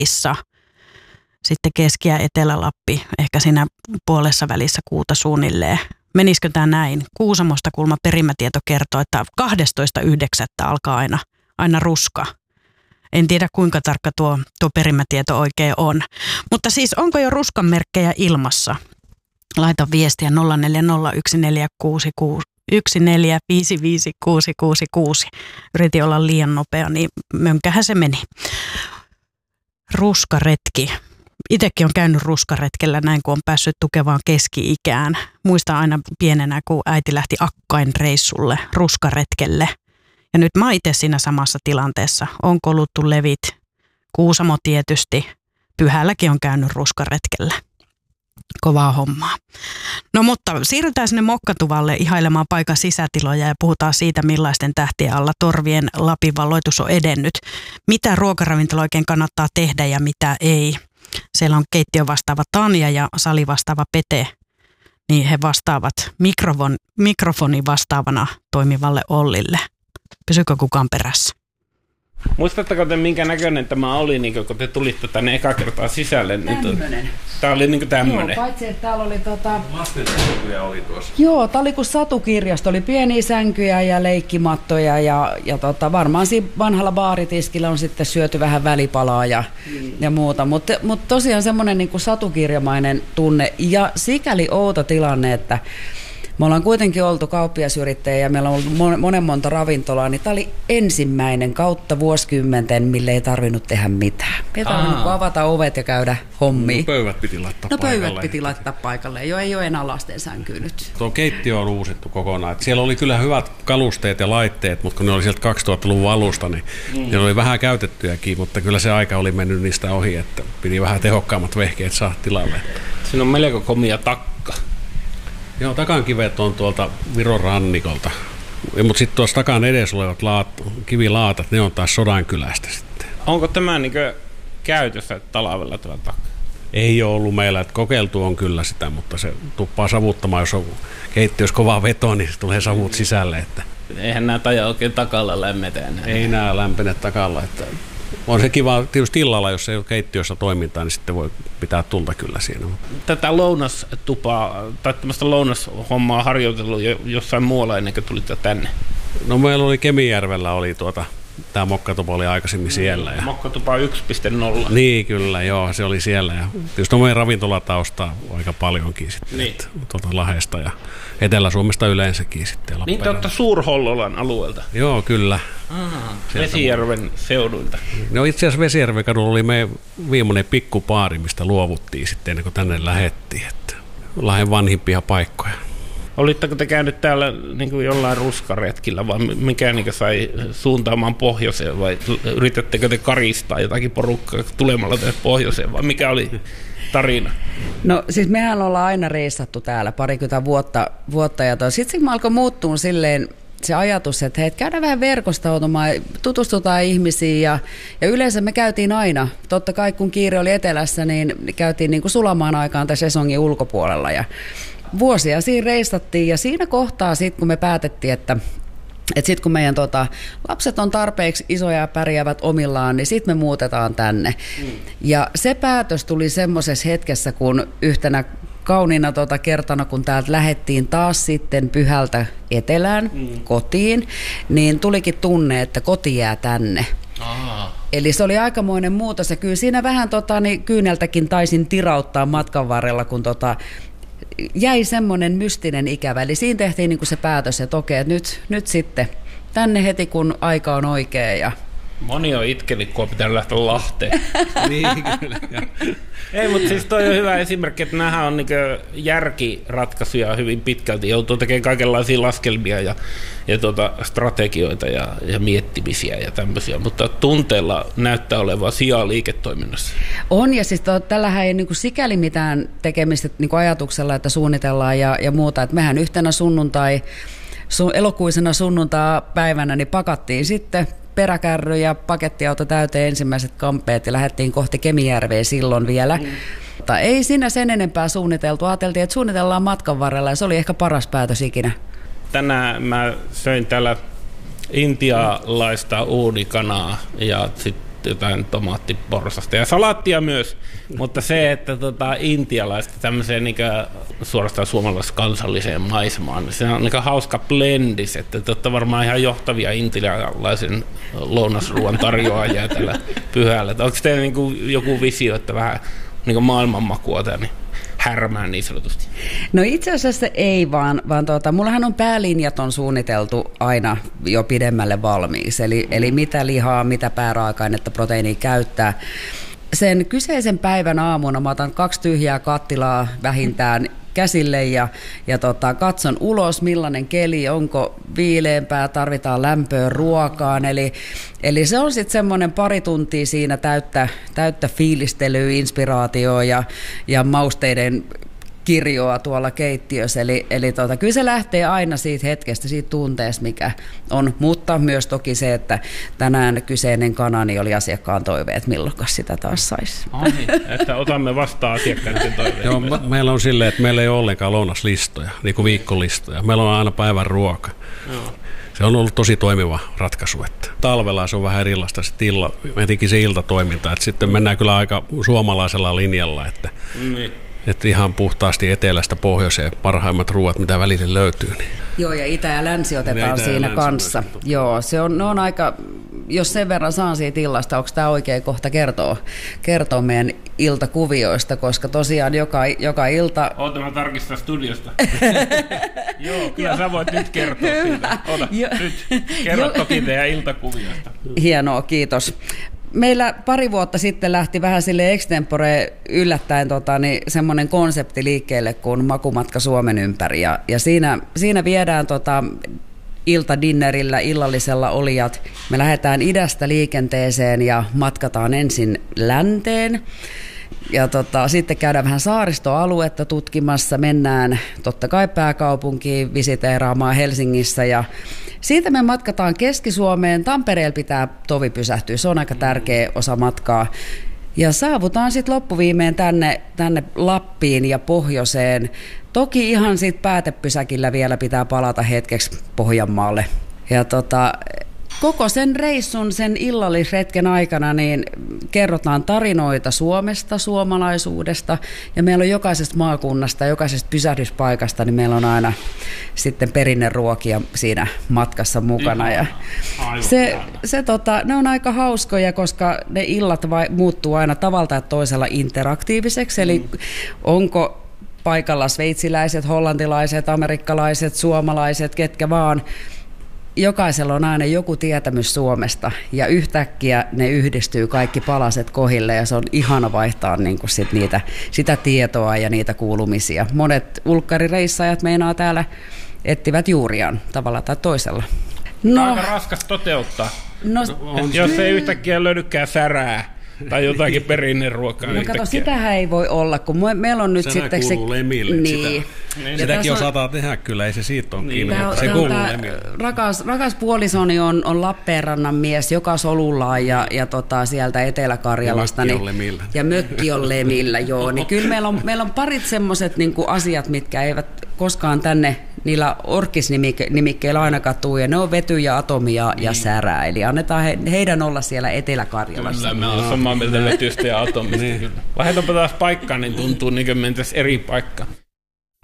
Lapissa. Sitten Keski- ja Etelä-Lappi, ehkä siinä puolessa välissä kuuta suunnilleen. Menisikö tämä näin? Kuusamosta kuulemma perimätieto kertoo, että 12.9. alkaa aina ruska. En tiedä kuinka tarkka tuo perimätieto oikein on. Mutta siis onko jo ruskan merkkejä ilmassa? Laita viestiä 040146655666. Yritin olla liian nopea, niin mönkähän se meni. Ruskaretki. Itsekin on käynyt ruskaretkellä näin, kun on päässyt tukevaan keski-ikään. Muistan aina pienenä, kun äiti lähti Akkain reissulle ruskaretkelle. Ja nyt mä oon itse siinä samassa tilanteessa. On koluttu levit, Kuusamo tietysti. Pyhälläkin on käynyt ruskaretkellä. Kovaa hommaa. No mutta siirrytään sinne Mokkatuvalle ihailemaan paikan sisätiloja ja puhutaan siitä, millaisten tähtien alla torvien Lapin valloitus on edennyt. Mitä ruokaravintola oikein kannattaa tehdä ja mitä ei. Siellä on keittiö vastaava Tanja ja sali vastaava Pete. Niin he vastaavat mikrofoni vastaavana toimivalle Ollille. Pysykö kukaan perässä? Muistatteko te, minkä näköinen tämä oli, niin kun te tulitte tänne eka kertaa sisälle? Tämmöinen. Tämä oli niin tämmöinen. Joo, paitsi että täällä oli Lastensänkyjä oli tuossa. Joo, tää oli kuin satukirjasto. Oli pieniä sänkyjä ja leikkimattoja ja varmaan siinä vanhalla baaritiskillä on sitten syöty vähän välipalaa ja muuta. Mutta tosiaan semmoinen niin kuin satukirjamainen tunne ja sikäli outo tilanne, että me ollaan kuitenkin oltu kauppiasyrittäjä ja meillä on ollut monta ravintolaa, niin tämä oli ensimmäinen kautta vuosikymmenten, mille ei tarvinnut tehdä mitään. Ei tarvinnut avata ovet ja käydä hommiin. No pöydät piti laittaa paikalle. Pöydät piti laittaa paikalle. Jo ei ole enää lasten sänkyä nyt. Tuo keittiö on uusittu kokonaan. Siellä oli kyllä hyvät kalusteet ja laitteet, mutta kun ne oli sieltä 2000-luvun alusta, niin ne oli vähän käytettyjäkin, mutta kyllä se aika oli mennyt niistä ohi, että piti vähän tehokkaammat vehkeet saada tilalle. Siinä on melko komia takka. Joo, takankivet on tuolta Viron rannikolta. Mutta sitten tuossa takan edessä olevat kivilaatat, ne on taas Sodankylästä sitten. Onko tämä käytössä talvella tämä takka? Ei ole ollut meillä, että kokeiltu on kyllä sitä, mutta se tuppaa savuttamaan, jos on keittiössä kova veto, niin se tulee savut sisälle. Että eihän nämä taja oikein takalla lämmetä enää. Ei nämä lämpene takalla. Että on se kiva tietysti illalla, jos ei ole keittiössä toimintaa, niin sitten voi pitää tulta kyllä siinä. Tätä lounastupaa tai tämmöistä lounashommaa harjoitellut jossain muualla ennen kuin tulitte tänne? No meillä oli Kemijärvellä tämä Mokkatupa oli aikaisemmin siellä. Ja Mokkatupa 1.0. Niin kyllä, joo, se oli siellä. Ja tietysti on meidän ravintolataustaa aika paljonkin sitten, niin. Tuolta Lahdesta ja Etelä-Suomesta yleensäkin sitten. Niin te olette Suur-Hollolan alueelta? Joo, kyllä. Vesijärven seuduilta. No itse asiassa Vesijärven kadulla oli meidän viimeinen pikkupaari, mistä luovuttiin sitten ennen kuin tänne lähdettiin. Että Lahden vanhimpia paikkoja. Olitteko te käynyt täällä jollain ruskaretkillä vai mikä sai suuntaamaan pohjoiseen vai yritättekö te karistaa jotakin porukkaa tulemalla tänne pohjoiseen vai mikä oli tarina? No siis mehän ollaan aina reissattu täällä parikymmentä vuotta ja sitten se alkoi muuttua silleen se ajatus, että hei, käydään vähän verkostautumaan, tutustutaan ihmisiin ja yleensä me käytiin aina, totta kai kun kiire oli etelässä, niin käytiin sulamaan aikaan tässä sesongin ulkopuolella ja vuosia siinä reistattiin ja siinä kohtaa sitten, kun me päätettiin, että sitten kun meidän lapset on tarpeeksi isoja ja pärjäävät omillaan, niin sitten me muutetaan tänne. Ja se päätös tuli semmoisessa hetkessä, kun yhtenä kauniina kertana, kun täältä lähdettiin taas sitten Pyhältä etelään kotiin, niin tulikin tunne, että koti jää tänne. Eli se oli aikamoinen muutos ja kyllä siinä vähän kyyneltäkin taisin tirauttaa matkan varrella, kun jäi semmoinen mystinen ikävä. Eli siinä tehtiin se päätös, että okei, että nyt sitten tänne heti, kun aika on oikea. Ja moni on itkeli, kun on pitänyt lähteä Lahteen. Niin, kyllä. Ei, mutta siis toi on hyvä esimerkki, että nämä on järkiratkaisuja hyvin pitkälti. Joutuu tekemään kaikenlaisia laskelmia ja strategioita ja miettimisiä ja tämmöisiä. Mutta tunteella näyttää olevan sijaa liiketoiminnassa. On, ja siis tällähän ei sikäli mitään tekemistä ajatuksella, että suunnitellaan ja muuta. Että mehän yhtenä elokuisena sunnuntai-päivänä niin pakattiin sitten peräkärry ja pakettiauto täyteen ensimmäiset kampeet ja lähdettiin kohti Kemijärveä silloin vielä. Mutta ei siinä sen enempää suunniteltu. Ajateltiin, että suunnitellaan matkan varrella ja se oli ehkä paras päätös ikinä. Tänään mä söin täällä intialaista uunikanaa ja sitten jotain tomaattiporsasta ja salaattia myös, mutta se, että intialaista tämmöiseen niin suorastaan suomalais-kansalliseen maisemaan, niin se on niin hauska blendis, että te olette varmaan ihan johtavia intialaisen lounasruuan tarjoajia tällä pyhällä. Onko teillä niin joku visio, että vähän niin maailmanmakua niin härmään niin sanotusti? No itse asiassa ei, vaan mullahan on päälinjat on suunniteltu aina jo pidemmälle valmiiksi, eli mitä lihaa, mitä pääraaka-ainetta, proteiinia käyttää. Sen kyseisen päivän aamuna mä otan 2 tyhjää kattilaa vähintään käsille ja katson ulos, millainen keli, onko viileämpää, tarvitaan lämpöä ruokaan. Eli se on sitten semmoinen 2 tuntia siinä täyttä fiilistelyä, inspiraatioa ja mausteiden kirjoa tuolla keittiössä. Eli kyllä se lähtee aina siitä hetkestä, siitä tunteesta, mikä on, mutta myös toki se, että tänään kyseinen kanani oli asiakkaan toive, että milloin sitä taas saisi. Että otamme vastaan asiakkaiden toiveet. Joo, meillä on silleen, että meillä ei ole ollenkaan lounaslistoja, niin kuin viikkolistoja. Meillä on aina päivän ruoka. Joo. Se on ollut tosi toimiva ratkaisu. Että talvella se on vähän erilaista, etenkin se iltatoiminta. Että sitten mennään kyllä aika suomalaisella linjalla, että että ihan puhtaasti etelästä pohjoiseen parhaimmat ruuat, mitä välille löytyy. Niin. Joo, ja itä ja länsi otetaan siinä kanssa. Joo, ne on aika, jos sen verran saan siitä illasta, onko tämä oikea kohta kertoa meidän iltakuvioista, koska tosiaan joka ilta... Oota, mä tarkistan studiosta. Joo, kyllä sä voit nyt kertoa siitä. Ota, nyt kerro toki teidän iltakuvioista. Hienoa, kiitos. Meillä 2 vuotta sitten lähti vähän sille extempore yllättäen semmoinen konsepti liikkeelle kuin Makumatka Suomen ympäri. Ja siinä viedään iltadinnerillä, illallisella olijat. Me lähdetään idästä liikenteeseen ja matkataan ensin länteen. Ja sitten käydään vähän saaristoaluetta tutkimassa, mennään totta kai pääkaupunkiin visiteeraamaan Helsingissä ja siitä me matkataan Keski-Suomeen. Tampereella pitää tovi pysähtyä, se on aika tärkeä osa matkaa. Ja saavutaan sitten loppuviimeen tänne Lappiin ja pohjoiseen. Toki ihan siitä päätepysäkillä vielä pitää palata hetkeksi Pohjanmaalle. Ja koko sen reissun, sen illallisretken aikana niin kerrotaan tarinoita Suomesta, suomalaisuudesta ja meillä on jokaisesta maakunnasta, jokaisesta pysähdyspaikasta, niin meillä on aina sitten perinneruokia siinä matkassa mukana. Ja ne on aika hauskoja, koska ne illat muuttuu aina tavalla tai toisella interaktiiviseksi, eli onko paikalla sveitsiläiset, hollantilaiset, amerikkalaiset, suomalaiset, ketkä vaan. Jokaisella on aina joku tietämys Suomesta ja yhtäkkiä ne yhdistyy kaikki palaset kohille ja se on ihana vaihtaa niin kuin sitä tietoa ja niitä kuulumisia. Monet ulkkarireissajat meinaa täällä etsivät juuriaan tavalla tai toisella. Aika raskas toteuttaa, jos ei yhtäkkiä löydykään särää. Tai jotakin perinneruokaa. No kato, sitähän ei voi olla, kun meillä on nyt sehän sitten... Kuuluu lemille. Niin. Sitäkin osataan tehdä kyllä, ei se siitä ole kiinni, mutta se kuuluu lemille. Rakas puolisoni on Lappeenrannan mies, joka solullaan ja sieltä Etelä-Karjalasta. Ja mökki on lemillä, joo. Niin kyllä meillä on parit semmoiset niinku asiat, mitkä eivät koskaan tänne niillä orkisnimikkeillä ainakaan tuu, ja ne on vety ja atomi ja särää. Eli annetaan heidän olla siellä Etelä-Karjalassa. Kyllä, mä olen samaa mieltä vetystä ja atomista. Vaihdetaanpa taas paikkaan, niin tuntuu niin kuin mentäisiin eri paikkaan.